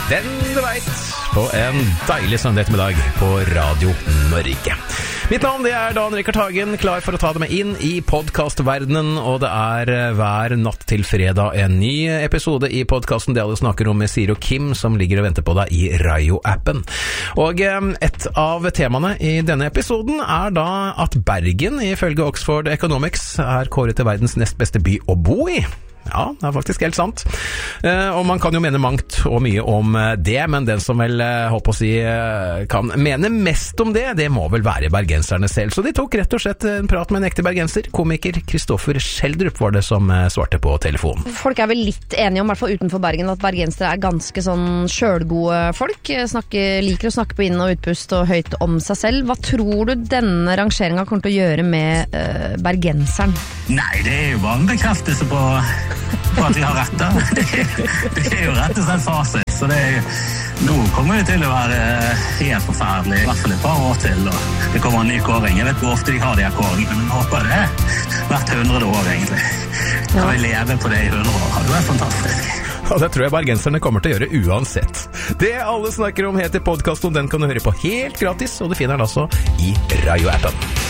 Den du vet, på en deilig søndag ettermiddag på Radio Norge. Mitt navn det er Dan Rikard Hagen, klar for å ta deg med inn i podcastverdenen, og det er hver natt til fredag en ny episode i podcasten Det alle snakker om med Siri og Kim, som ligger og venter på deg i Rayo-appen. Og et av temaene i denne episoden er da at Bergen, ifølge Oxford Economics, er kåret til verdens nest beste by å bo i. Ja, det er faktisk helt sant. Og man kan jo mene mangt og mye om det, men den som vel, håper å si, kan mene mest om det, det må vel være bergenserne selv. Så de tok rett og slett en prat med en ekte bergenser. Komiker Kristoffer Schjelderup var det som svarte på telefonen. Folk er vel litt enige om, i hvert fall utenfor Bergen, at bergensere er ganske sånn sjølgode folk. Liker å snakke på inn- og utpust og høyt om seg selv. Hva tror du denne rangeringen kommer til å gjøre med bergenseren? Nei, det er jo bare en bekreftelse på at vi har rett da. Det er jo rett og slett fasit, så nå kommer det til å være helt forferdelig, i hvert fall et par år til, og det kommer en ny kåring. Jeg vet hvor ofte de har de her kåringene, men jeg håper det hvert 100 år egentlig. Da vi lever på det i 100 år, det var fantastisk. Og det tror jeg bergenserne kommer til å gjøre uansett. Det alle snakker om heter podcasten, den kan du høre på helt gratis, og du finner den altså i Rayo-appen.